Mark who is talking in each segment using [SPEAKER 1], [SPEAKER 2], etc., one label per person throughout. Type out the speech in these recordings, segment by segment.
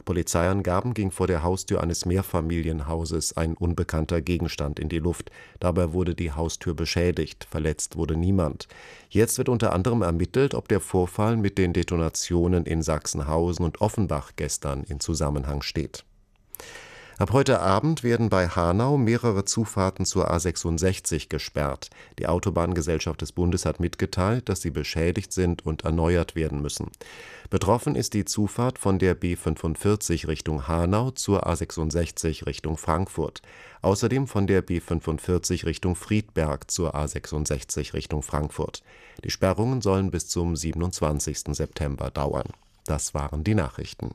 [SPEAKER 1] Polizeiangaben ging vor der Haustür eines Mehrfamilienhauses ein unbekannter Gegenstand in die Luft. Dabei wurde die Haustür beschädigt, verletzt wurde niemand. Jetzt wird unter anderem ermittelt, ob der Vorfall mit den Detonationen in Sachsenhausen und Offenbach gestern in Zusammenhang steht. Ab heute Abend werden bei Hanau mehrere Zufahrten zur A66 gesperrt. Die Autobahngesellschaft des Bundes hat mitgeteilt, dass sie beschädigt sind und erneuert werden müssen. Betroffen ist die Zufahrt von der B45 Richtung Hanau zur A66 Richtung Frankfurt. Außerdem von der B45 Richtung Friedberg zur A66 Richtung Frankfurt. Die Sperrungen sollen bis zum 27. September dauern. Das waren die Nachrichten.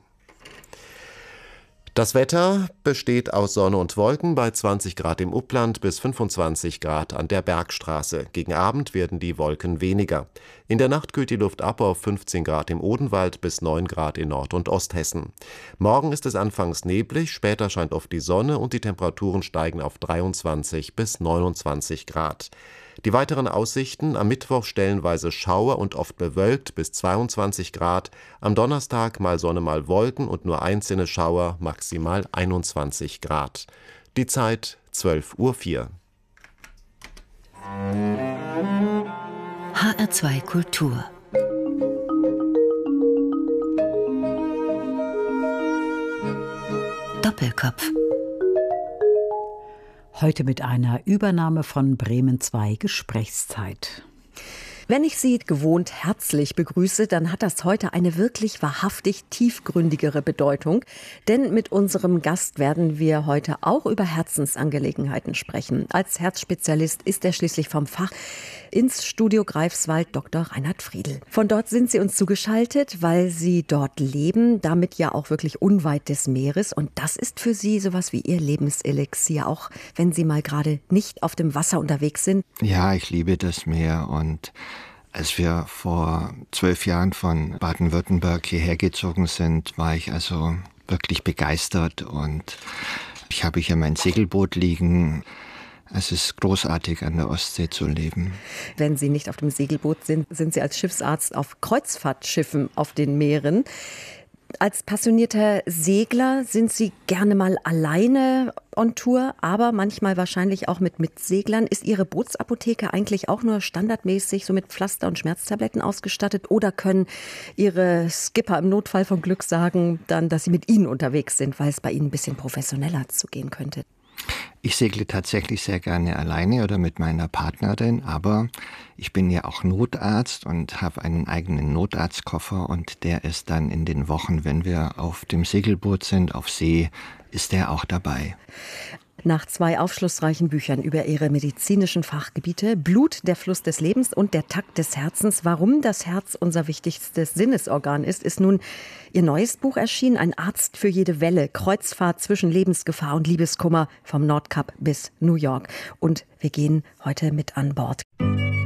[SPEAKER 1] Das Wetter besteht aus Sonne und Wolken bei 20 Grad im Upland bis 25 Grad an der Bergstraße. Gegen Abend werden die Wolken weniger. In der Nacht kühlt die Luft ab auf 15 Grad im Odenwald bis 9 Grad in Nord- und Osthessen. Morgen ist es anfangs neblig, später scheint oft die Sonne und die Temperaturen steigen auf 23 bis 29 Grad. Die weiteren Aussichten: am Mittwoch stellenweise Schauer und oft bewölkt bis 22 Grad, am Donnerstag mal Sonne mal Wolken und nur einzelne Schauer, maximal 21 Grad. Die Zeit 12:04 Uhr.
[SPEAKER 2] HR2 Kultur. Doppelkopf.
[SPEAKER 3] Heute mit einer Übernahme von Bremen 2 Gesprächszeit.
[SPEAKER 4] Wenn ich Sie gewohnt herzlich begrüße, dann hat das heute eine wirklich wahrhaftig tiefgründigere Bedeutung. Denn mit unserem Gast werden wir heute auch über Herzensangelegenheiten sprechen. Als Herzspezialist ist er schließlich vom Fach. Ins Studio Greifswald Dr. Reinhard Friedl. Von dort sind Sie uns zugeschaltet, weil Sie dort leben, damit ja auch wirklich unweit des Meeres. Und das ist für Sie sowas wie Ihr Lebenselixier, auch wenn Sie mal gerade nicht auf dem Wasser unterwegs sind.
[SPEAKER 5] Ja, ich liebe das Meer, und als wir vor 12 Jahren von Baden-Württemberg hierher gezogen sind, war ich also wirklich begeistert, und ich habe hier mein Segelboot liegen. Es ist großartig, an der Ostsee zu leben.
[SPEAKER 4] Wenn Sie nicht auf dem Segelboot sind, sind Sie als Schiffsarzt auf Kreuzfahrtschiffen auf den Meeren. Als passionierter Segler sind Sie gerne mal alleine on Tour, aber manchmal wahrscheinlich auch mit Mitseglern. Ist Ihre Bootsapotheke eigentlich auch nur standardmäßig so mit Pflaster und Schmerztabletten ausgestattet? Oder können Ihre Skipper im Notfall von Glück sagen, dann, dass Sie mit Ihnen unterwegs sind, weil es bei Ihnen ein bisschen professioneller zugehen könnte?
[SPEAKER 5] Ich segle tatsächlich sehr gerne alleine oder mit meiner Partnerin, aber ich bin ja auch Notarzt und habe einen eigenen Notarztkoffer, und der ist dann in den Wochen, wenn wir auf dem Segelboot sind, auf See, ist der auch dabei.
[SPEAKER 4] Nach 2 aufschlussreichen Büchern über Ihre medizinischen Fachgebiete, Blut, der Fluss des Lebens und der Takt des Herzens, warum das Herz unser wichtigstes Sinnesorgan ist nun Ihr neues Buch erschienen, Ein Arzt für jede Welle, Kreuzfahrt zwischen Lebensgefahr und Liebeskummer vom Nordkap bis New York. Und wir gehen heute mit an Bord.